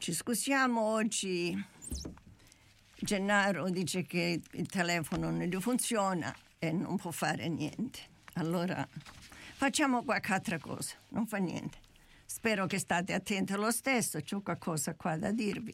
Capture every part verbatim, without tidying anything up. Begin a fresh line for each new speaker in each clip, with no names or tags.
Ci scusiamo oggi. Gennaro dice che il telefono non gli funziona e non può fare niente. Allora facciamo qualche altra cosa, non fa niente. Spero che state attenti lo stesso, c'ho qualcosa qua da dirvi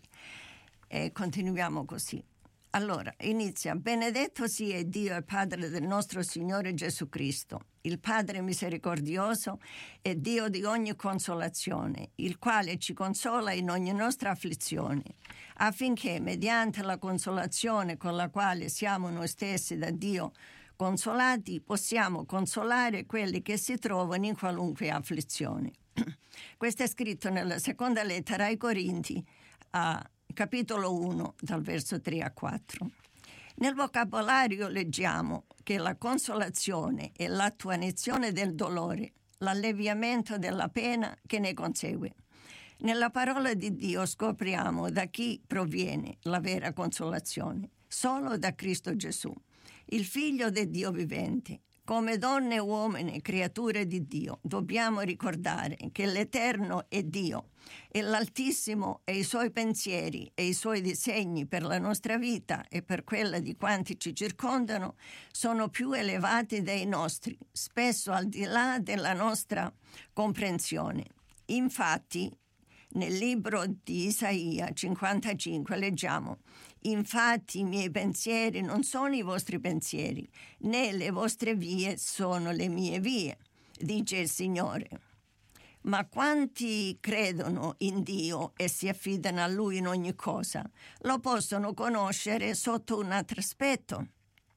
e continuiamo così. Allora, inizia: benedetto sia Dio e Padre del nostro Signore Gesù Cristo, il Padre misericordioso e Dio di ogni consolazione, il quale ci consola in ogni nostra afflizione, affinché, mediante la consolazione con la quale siamo noi stessi da Dio consolati, possiamo consolare quelli che si trovano in qualunque afflizione. Questo è scritto nella seconda lettera ai Corinti, a capitolo uno, dal verso tre a quattro. Nel vocabolario leggiamo che la consolazione è l'attenuazione del dolore, l'alleviamento della pena che ne consegue. Nella parola di Dio scopriamo da chi proviene la vera consolazione, solo da Cristo Gesù, il Figlio del Dio vivente. Come donne e uomini, creature di Dio, dobbiamo ricordare che l'Eterno è Dio e l'Altissimo e i suoi pensieri e i suoi disegni per la nostra vita e per quella di quanti ci circondano sono più elevati dei nostri, spesso al di là della nostra comprensione. Infatti, nel libro di Isaia cinquantacinque leggiamo: infatti i miei pensieri non sono i vostri pensieri, né le vostre vie sono le mie vie, dice il Signore. Ma quanti credono in Dio e si affidano a Lui in ogni cosa, lo possono conoscere sotto un altro aspetto,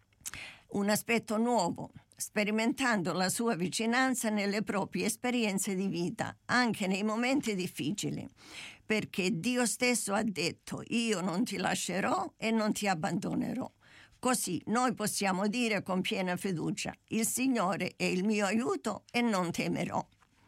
un aspetto nuovo, sperimentando la sua vicinanza nelle proprie esperienze di vita, anche nei momenti difficili, perché Dio stesso ha detto: io non ti lascerò e non ti abbandonerò. Così noi possiamo dire con piena fiducia: il Signore è il mio aiuto e non temerò.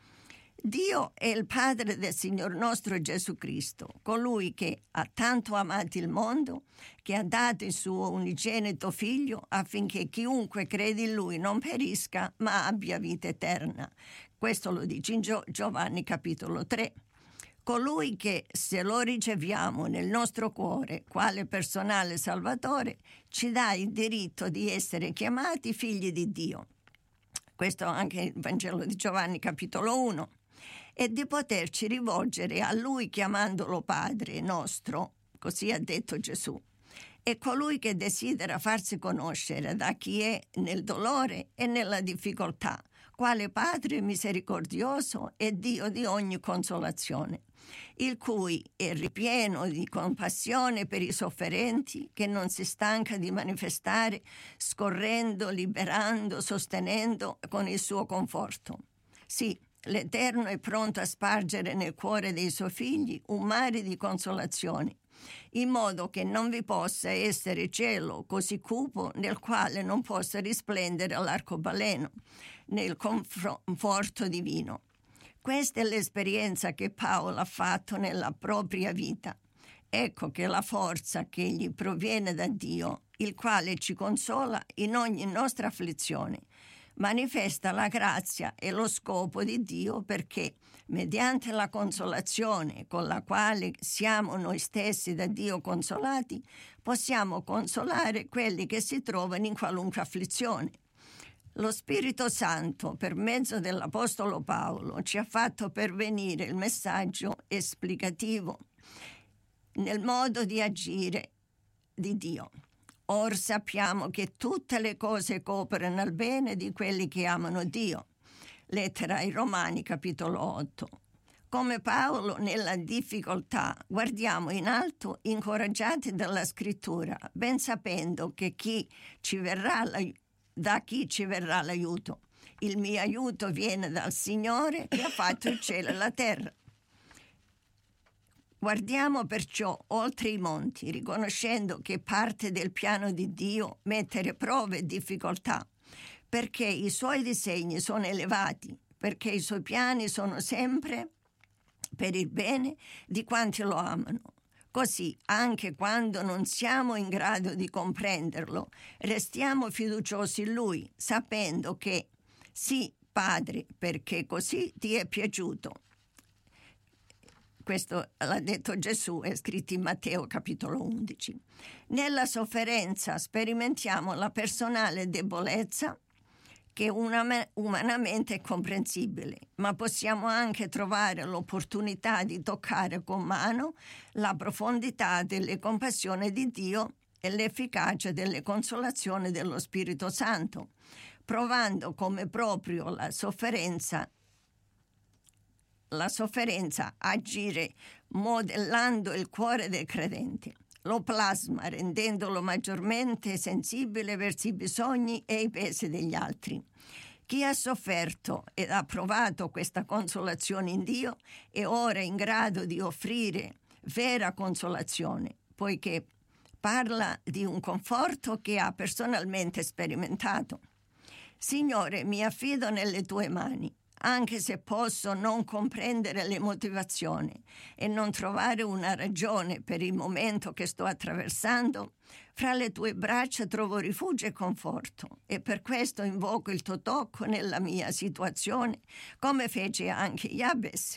Dio è il Padre del Signor nostro Gesù Cristo, colui che ha tanto amato il mondo, che ha dato il suo unigenito Figlio affinché chiunque crede in Lui non perisca, ma abbia vita eterna. Questo lo dice in Gio- Giovanni capitolo tre. Colui che, se lo riceviamo nel nostro cuore quale personale Salvatore, ci dà il diritto di essere chiamati figli di Dio. Questo anche il Vangelo di Giovanni capitolo uno. E di poterci rivolgere a Lui chiamandolo Padre nostro, così ha detto Gesù. È colui che desidera farsi conoscere da chi è nel dolore e nella difficoltà, quale Padre misericordioso e Dio di ogni consolazione, il cui è ripieno di compassione per i sofferenti, che non si stanca di manifestare, scorrendo, liberando, sostenendo con il suo conforto. Sì, l'Eterno è pronto a spargere nel cuore dei suoi figli un mare di consolazioni, in modo che non vi possa essere cielo così cupo nel quale non possa risplendere l'arcobaleno nel conforto divino. Questa è l'esperienza che Paolo ha fatto nella propria vita. Ecco che la forza che gli proviene da Dio, il quale ci consola in ogni nostra afflizione, manifesta la grazia e lo scopo di Dio, perché mediante la consolazione con la quale siamo noi stessi da Dio consolati, possiamo consolare quelli che si trovano in qualunque afflizione. Lo Spirito Santo, per mezzo dell'Apostolo Paolo, ci ha fatto pervenire il messaggio esplicativo nel modo di agire di Dio. Or sappiamo che tutte le cose cooperano al bene di quelli che amano Dio. Lettera ai Romani, capitolo otto. Come Paolo nella difficoltà, guardiamo in alto, incoraggiati dalla Scrittura, ben sapendo che chi ci verrà da chi ci verrà l'aiuto. Il mio aiuto viene dal Signore che ha fatto il cielo e la terra. Guardiamo perciò oltre i monti, riconoscendo che parte del piano di Dio mettere prove e difficoltà, perché i suoi disegni sono elevati, perché i suoi piani sono sempre per il bene di quanti lo amano. Così, anche quando non siamo in grado di comprenderlo, restiamo fiduciosi in Lui, sapendo che sì, Padre, perché così ti è piaciuto. questo l'ha detto Gesù, è scritto in Matteo capitolo undici. Nella sofferenza sperimentiamo la personale debolezza che una, umanamente è comprensibile, ma possiamo anche trovare l'opportunità di toccare con mano la profondità delle compassioni di Dio e l'efficacia delle consolazioni dello Spirito Santo, provando come proprio la sofferenza la sofferenza agire modellando il cuore del credente. Lo plasma rendendolo maggiormente sensibile verso i bisogni e i pesi degli altri. Chi ha sofferto ed ha provato questa consolazione in Dio è ora in grado di offrire vera consolazione, poiché parla di un conforto che ha personalmente sperimentato. Signore, mi affido nelle tue mani. Anche se posso non comprendere le motivazioni e non trovare una ragione per il momento che sto attraversando, fra le tue braccia trovo rifugio e conforto, e per questo invoco il tuo tocco nella mia situazione, come fece anche Jabes.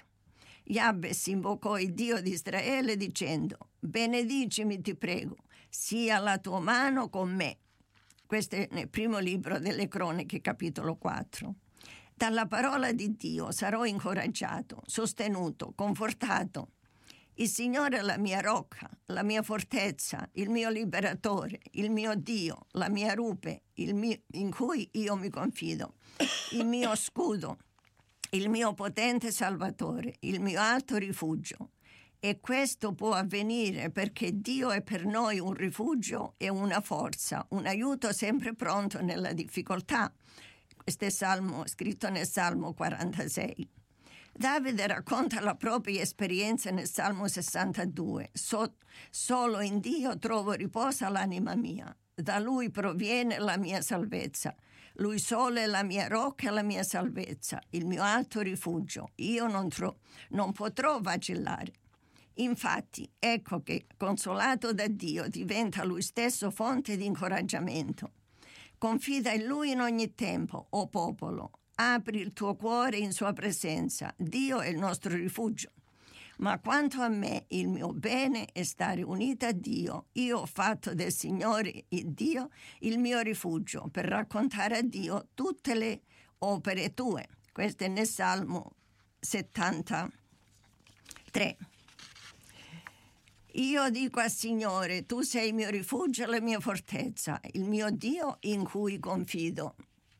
Jabes invocò il Dio di Israele dicendo: benedicimi, ti prego, sia la tua mano con me. Questo è nel primo libro delle Cronache, capitolo quattro. Dalla parola di Dio sarò incoraggiato, sostenuto, confortato. Il Signore è la mia rocca, la mia fortezza, il mio liberatore, il mio Dio, la mia rupe, il mio, in cui io mi confido, il mio scudo, il mio potente Salvatore, il mio alto rifugio. E questo può avvenire perché Dio è per noi un rifugio e una forza, un aiuto sempre pronto nella difficoltà. Questo è salmo, scritto nel Salmo quarantasei. Davide racconta la propria esperienza nel Salmo sessantadue. So, solo in Dio trovo riposo l'anima mia. Da Lui proviene la mia salvezza. Lui solo è la mia rocca e la mia salvezza, il mio alto rifugio. Io non, tro- non potrò vacillare. Infatti, ecco che, consolato da Dio, diventa Lui stesso fonte di incoraggiamento. Confida in Lui in ogni tempo, o popolo. Apri il tuo cuore in sua presenza. Dio è il nostro rifugio. Ma quanto a me, il mio bene è stare unita a Dio. Io ho fatto del Signore, il Dio, il mio rifugio, per raccontare a Dio tutte le opere tue. Questo è nel Salmo settantatré. Io dico al Signore, tu sei il mio rifugio e la mia fortezza, il mio Dio in cui confido.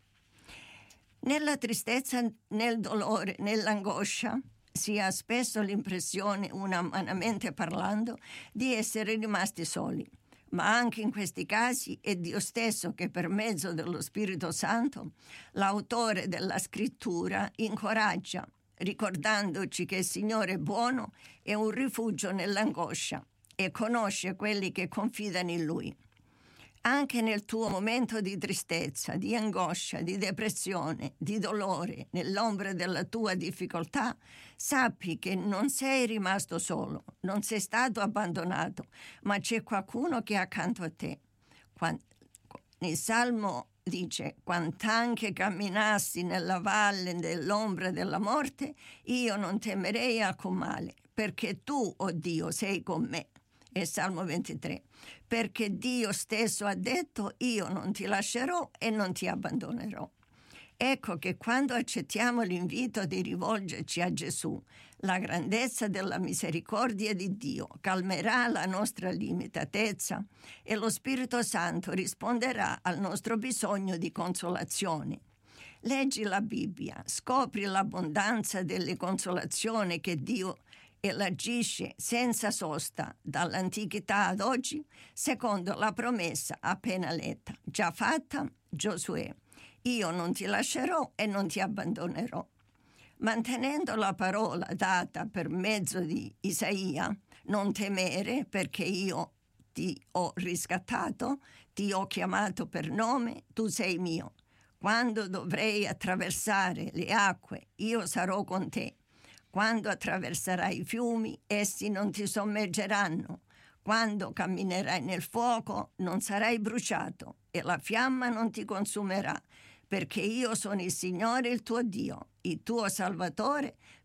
Nella tristezza, nel dolore, nell'angoscia, si ha spesso l'impressione, umanamente parlando, di essere rimasti soli. Ma anche in questi casi è Dio stesso che, per mezzo dello Spirito Santo, l'autore della scrittura, incoraggia, ricordandoci che il Signore è buono, è un rifugio nell'angoscia e conosce quelli che confidano in Lui. Anche nel tuo momento di tristezza, di angoscia, di depressione, di dolore, nell'ombra della tua difficoltà, sappi che non sei rimasto solo, non sei stato abbandonato, ma c'è qualcuno che è accanto a te. Quando, nel Salmo dice: quant'anche camminassi nella valle dell'ombra della morte, io non temerei alcun male, perché tu, oh Dio, sei con me. È Salmo ventitré. Perché Dio stesso ha detto: io non ti lascerò e non ti abbandonerò. Ecco che quando accettiamo l'invito di rivolgerci a Gesù, la grandezza della misericordia di Dio calmerà la nostra limitatezza e lo Spirito Santo risponderà al nostro bisogno di consolazione. Leggi la Bibbia, scopri l'abbondanza delle consolazioni che Dio elargisce senza sosta dall'antichità ad oggi, secondo la promessa appena letta, già fatta Giosuè: io non ti lascerò e non ti abbandonerò. Mantenendo la parola data per mezzo di Isaia, non temere perché io ti ho riscattato, ti ho chiamato per nome, tu sei mio. Quando dovrei attraversare le acque, io sarò con te. Quando attraverserai i fiumi, essi non ti sommergeranno. Quando camminerai nel fuoco, non sarai bruciato e la fiamma non ti consumerà, perché io sono il Signore, il tuo Dio, il tuo Salvatore,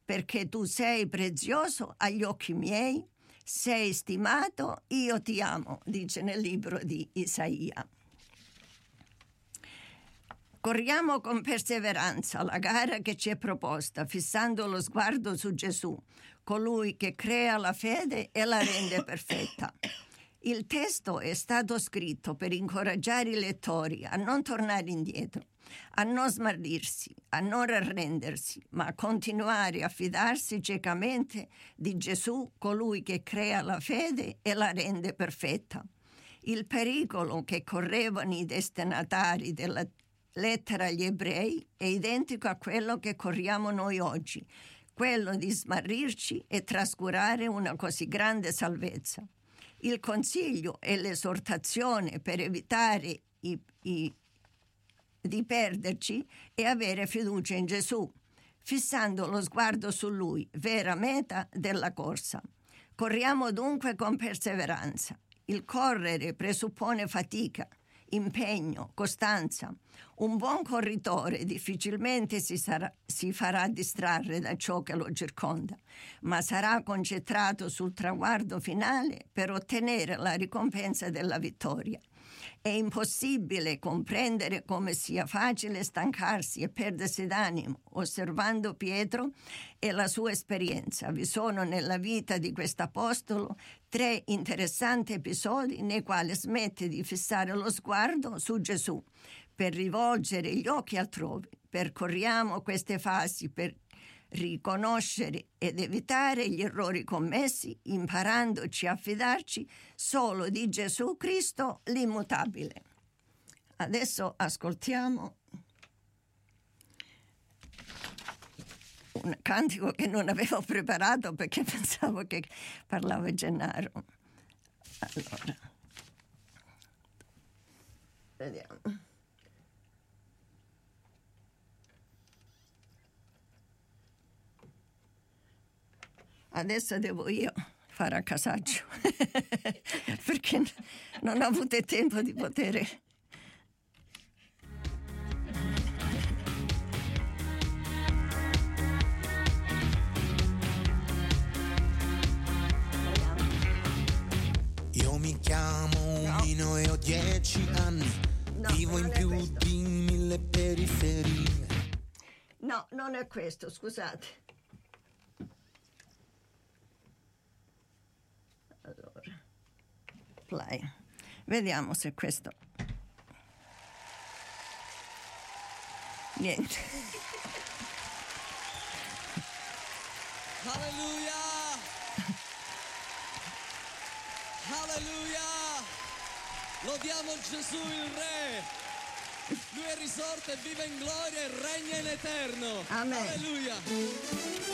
perché tu sei prezioso agli occhi miei, sei stimato, io ti amo, dice nel libro di Isaia. Corriamo con perseveranza la gara che ci è proposta, fissando lo sguardo su Gesù, colui che crea la fede e la rende perfetta. Il testo è stato scritto per incoraggiare i lettori a non tornare indietro, a non smarrirsi, a non arrendersi, ma a continuare a fidarsi ciecamente di Gesù, colui che crea la fede e la rende perfetta. Il pericolo che correvano i destinatari della lettera agli ebrei è identico a quello che corriamo noi oggi, quello di smarrirci e trascurare una così grande salvezza. Il consiglio e l'esortazione per evitare i, i, di perderci è avere fiducia in Gesù, fissando lo sguardo su Lui, vera meta della corsa. Corriamo dunque con perseveranza. Il correre presuppone fatica, impegno, costanza. Un buon corritore difficilmente si, sarà, si farà distrarre da ciò che lo circonda, ma sarà concentrato sul traguardo finale per ottenere la ricompensa della vittoria. È impossibile comprendere come sia facile stancarsi e perdersi d'animo osservando Pietro e la sua esperienza. Vi sono nella vita di quest'apostolo tre interessanti episodi nei quali smette di fissare lo sguardo su Gesù per rivolgere gli occhi altrove. Percorriamo queste fasi per riconoscere ed evitare gli errori commessi, imparandoci a fidarci solo di Gesù Cristo l'immutabile. Adesso ascoltiamo un cantico che non avevo preparato perché pensavo che parlava Gennaro. Allora, vediamo. Adesso devo io fare a casaccio perché non ho avuto tempo di poter.
Io mi chiamo
No.
Mino e ho dieci anni,
No,
vivo in
non è
più
questo.
di mille periferie.
No, non è questo, scusate. Allora, play. Vediamo se questo. Niente.
Alleluia! Alleluia! Lodiamo Gesù il Re! Lui è risorto e vive in gloria e regna in eterno!
Amen.
Alleluia!